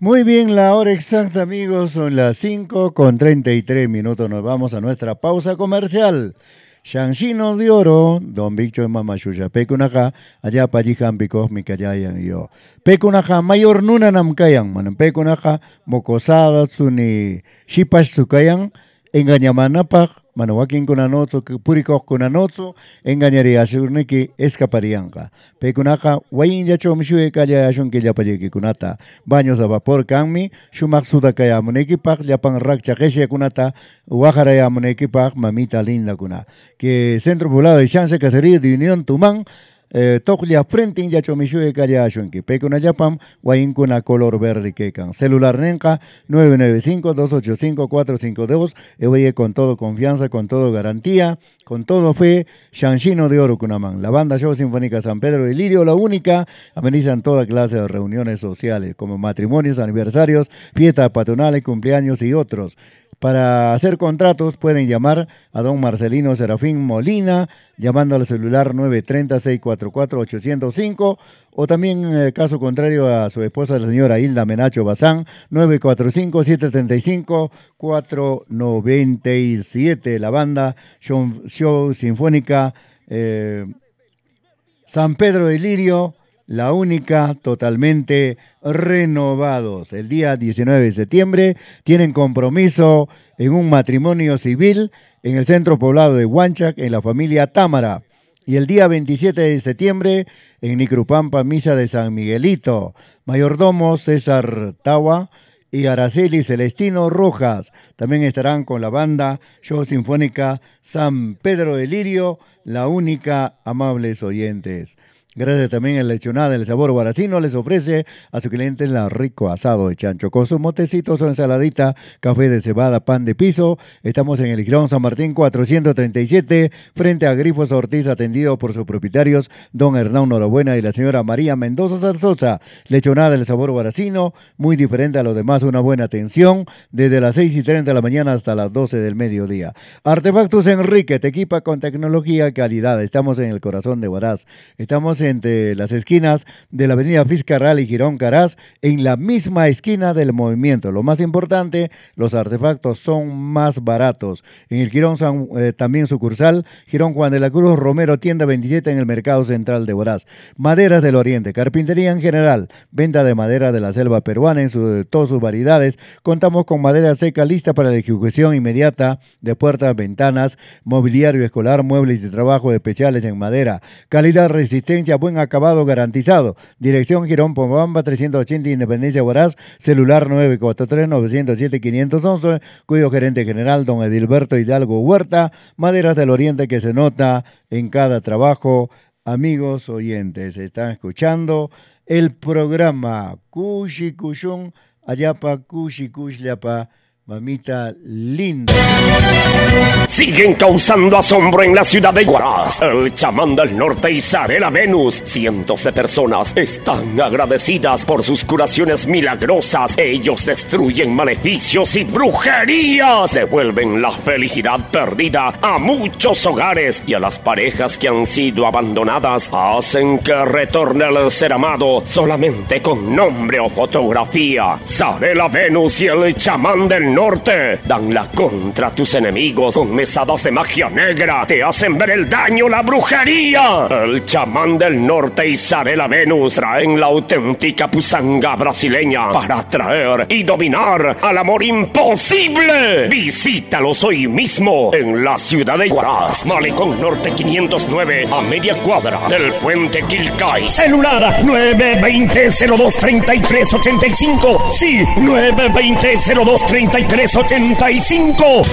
Muy bien, la hora exacta, amigos, son las 5:33. Nos vamos a nuestra pausa comercial. Shanshino de oro, don Victor Mamashuya, Pecunaja, allá Pajijampico, Mikayayan y yo. Pecunaja, mayor nuna namkayan, man, Pecunaja, Mokosada, Suni, Shipash Sukayan, engañamanapaj, manawakin kunanotso, purikoj kunanotso, engañaría shurniki escaparianca. Pecunaja, wayin yacho mishue kaya ashun que yapayeki kunata, baños a vapor kanmi, shumak suda kaya munekipaj, yapan rakcha keshe kunata, wajaraya munekipaj, mamita linda kuna. Que Centro Poblado de Chance Cacería de Unión Tumán, Toklia frente ya chomishue kaya shunki. Pekuna yapam, wainkuna color verde kekan. Celular nenka 995-285-452. Evoye con todo confianza, con todo garantía, con todo fe. Shanshino de oro kunaman. La banda Show Sinfónica San Pedro de Lirio, la única, amenizan toda clase de reuniones sociales, como matrimonios, aniversarios, fiestas patronales, cumpleaños y otros. Para hacer contratos pueden llamar a don Marcelino Serafín Molina, llamando al celular 930-644-805, o también, caso contrario, a su esposa, la señora Hilda Menacho Bazán, 945-735-497. La banda Show Sinfónica San Pedro de Lirio, la única, totalmente renovados. El día 19 de septiembre tienen compromiso en un matrimonio civil en el centro poblado de Huanchac, en la familia Támara. Y el día 27 de septiembre en Nicrupampa, misa de San Miguelito. Mayordomo César Tawa y Araceli Celestino Rojas. También estarán con la banda Show Sinfónica San Pedro de Lirio, la única, amables oyentes. Gracias también a la lechonada del sabor guaracino les ofrece a sus clientes la rico asado de chancho con su motecito, su ensaladita, café de cebada, pan de piso. Estamos en el Girón San Martín 437 frente a Grifos Ortiz, atendido por sus propietarios don Hernán Norabuena y la señora María Mendoza Zarzosa. Lechonada del sabor guaracino, muy diferente a los demás, una buena atención desde las 6:30 de la mañana hasta las 12 del mediodía. Artefactos Enrique te equipa con tecnología y calidad. Estamos en el corazón de Huaraz. Estamos entre las esquinas de la avenida Fiscarral y Girón Caraz, en la misma esquina del movimiento. Lo más importante, los artefactos son más baratos. En el Girón también sucursal, Girón Juan de la Cruz Romero, tienda 27 en el Mercado Central de Huaraz. Maderas del Oriente, carpintería en general, venta de madera de la selva peruana en todas sus variedades. Contamos con madera seca lista para la ejecución inmediata de puertas, ventanas, mobiliario escolar, muebles de trabajo especiales en madera. Calidad, resistencia, buen acabado garantizado. Dirección Girón Pomabamba 380 Independencia Huaraz, celular 943-907-511, cuyo gerente general don Edilberto Hidalgo Huerta. Maderas del Oriente que se nota en cada trabajo. Amigos oyentes, están escuchando el programa Kushi Kushun Ayapa Kushi Kushlapa, mamita linda. Siguen causando asombro en la ciudad de Huaraz. El chamán del norte y Zarela Venus. Cientos de personas están agradecidas por sus curaciones milagrosas. Ellos destruyen maleficios y brujerías. Devuelven la felicidad perdida a muchos hogares y a las parejas que han sido abandonadas. Hacen que retorne el ser amado solamente con nombre o fotografía. Zarela Venus y el chamán del norte dan la contra a tus enemigos con mesadas de magia negra. Te hacen ver el daño, la brujería. El chamán del norte y Zarela Venus traen la auténtica pusanga brasileña para atraer y dominar al amor imposible. Visítalos hoy mismo en la ciudad de Huaraz, Malecón Norte 509, a media cuadra del puente Quilcay. Celular 920-023385. Sí, 920-023385.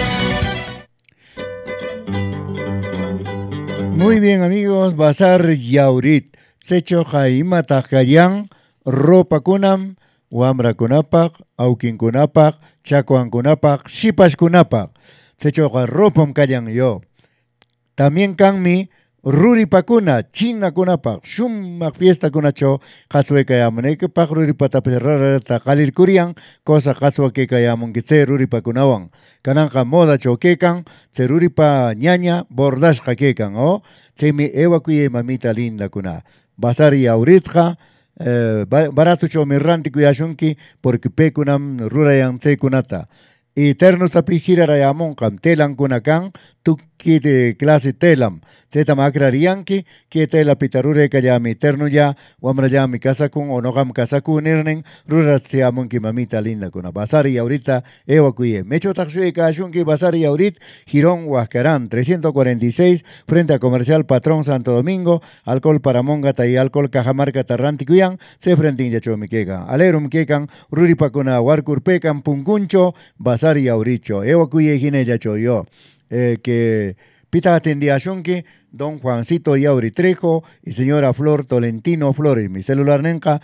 Muy bien, amigos, Bazar Yaurit, Secho Jaima Tajayán, Ropa Kunam, Huambra Kunapak, Aukin Kunapak, Chacoan Kunapak, Shipash Kunapak, Secho Ropam Kayan yo. También Kanmi, Ruri Pakuna, China Kunapak, Shumak Fiesta Kunacho, Haswe Kayamaneke Pak, Ruri Pataperra, Takalir Kurian, Cosa Haswa que Kayamun Kitse, Ruri Pakunawan, Kananka Moda Choquecan, Ceruri Pa Ñaña, Bordash Jaquecan, o Chemi Evacuye Mamita Linda Kuna, Basari Auritja, barato chomi ranti kuyashunki porque pekunam rurayan sekunata. Y ternos tapi girarayamon kam telan kunakan tukki de clase telam. Zeta makrarianki que tela pitarure kayami terno ya wamrayami kasakun o nogam kasakun irnen ruratiamon ki mamita linda kuna basari ahorita ewa kuye. Mecho taxue kashunki basari ahorita Girón Huascarán 346 frente a Comercial Patrón Santo Domingo alcohol para mongata y alcohol cajamarca tarranti kuyan se frente in yacho mikekan. Alerum kekan ruripa kuna warkurpekan punkuncho basari ahoricho ewa kuye gine yacho yo. Que pita atendía shunki don Juancito Yauri Trejo y señora Flor Tolentino Flores. Mi celular nenca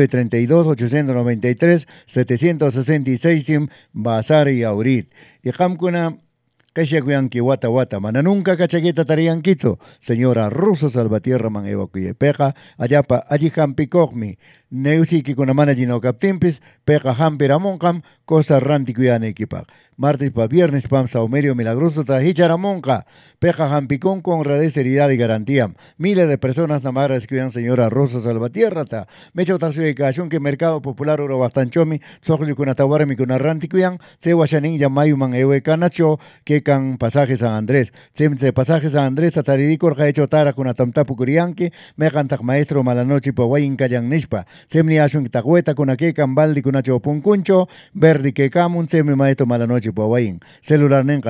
932-893-766 Bazar y Aurit. Y Hamkuna Kashakuyanki Wata Wata Mana nunca cachaqueta tarian quito. Señora Russo Salvatierra Man Evacuye Peja Ayapa Allí Hampi Cogmi Neusi Kikunamana Gino Captimpis Peja Hampi Ramoncam Cosa Ranti Kuyane Equipac. Martes para viernes, Pam Saumerio Milagroso, Tajicharamonca, Peja Jampicón con seriedad y garantía. Miles de personas namaras escriban señora Rosa Salvatierra, Mecho Tasue Cachón que Mercado Popular Oro Bastanchomi, Sojli con Atawarmi con Arranti Cuyan, Sehuashanin Yamayuman Ewe Canacho, que can Pasaje San Andrés. Semse Pasaje San Andrés, Tataridicor, Jaecho Tara con Atamtapu Curianqui, Mejantak Maestro Malanoche Pawayin Kayan Nishpa, Semni Ashun Tahueta con Akekan Baldi con Acho Puncuncho, Verdi que Camun, Semi Maestro Malanoche. Celular Nenca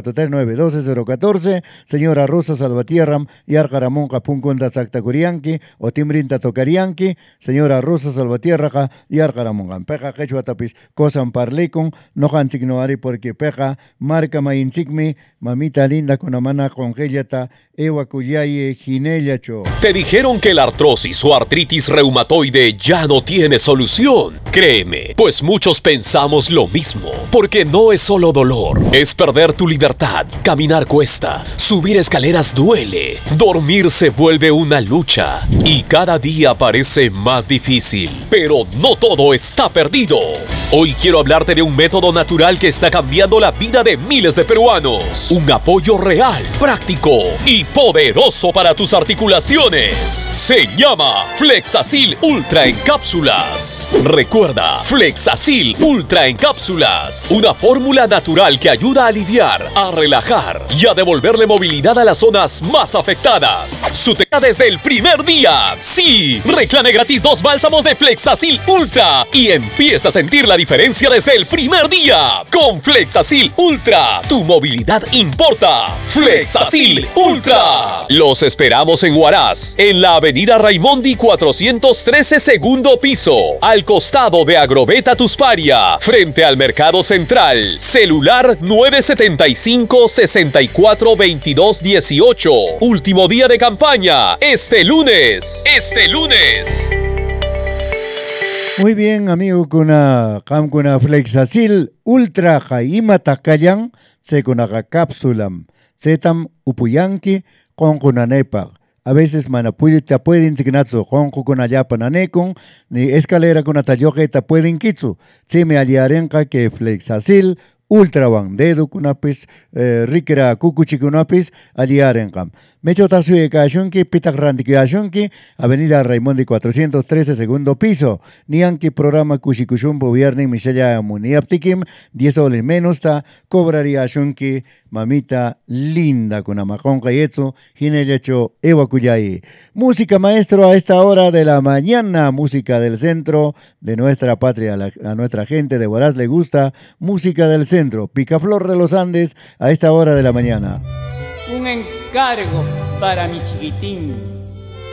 943-912-014, señora Rosa Salvatierra, Yarcaramonca Punconda Zactacurianqui, o Timrinta Tocarianqui, señora Rosa Salvatierra, Yarcaramonca. Peja Quechua Tapis, Cosan Parlecon, no Hansignoari porque Peja, Marca Mainsigmi, mamita linda con amana congélata, Ewa Cuyaye, Ginellacho. ¿Te dijeron que la artrosis o artritis reumatoide ya no tiene solución? Créeme, pues muchos pensamos lo mismo, porque no es solo dolor, es perder tu libertad, caminar cuesta, subir escaleras duele, dormir se vuelve una lucha y cada día parece más difícil, pero no todo está perdido. Hoy quiero hablarte de un método natural que está cambiando la vida de miles de peruanos, un apoyo real, práctico y poderoso para tus articulaciones. Se llama Flexacil Ultra en cápsulas. Recuerda, Flexacil Ultra en cápsulas, una fórmula natural que ayuda a aliviar, a relajar y a devolverle movilidad a las zonas más afectadas. Su técnica desde el primer día. Sí, reclame gratis 2 bálsamos de Flexacil Ultra y empieza a sentir la diferencia desde el primer día. Con Flexacil Ultra, tu movilidad importa. Flexacil Ultra. Los esperamos en Huaraz, en la avenida Raimondi 413, segundo piso, al costado de Agroveta Tusparia, frente al Mercado Central. Celular 975-642218. Último día de campaña, este lunes. Muy bien, amigo, kuna Flexacil Ultra Jaima Takayan, se kunaga cápsulam, setam upuyanki con kunanepa. A veces te pueden signatsu con kunayapananekon, ni escalera con atayoke te pueden kitsu. Se me aliarenka que Flexacil Ultra Dedu kunapis, Rikera Kukuchi kunapis, aliarenkam. Mecho Tasue Kashunki, Pitak Randikashunki, Avenida Raimondi 413, segundo piso. Nianki programa Kushikushumbo viernes, Michelle Muniaptikim, 10 soles menos, cobraría Shunki, mamita linda, con Amaconca y Etsu, Ginellacho, Ewa Kuyai. Música maestro a esta hora de la mañana, música del centro de nuestra patria, a nuestra gente de Huaraz le gusta, música del centro, Picaflor de los Andes a esta hora de la mañana. Un encargo para mi chiquitín.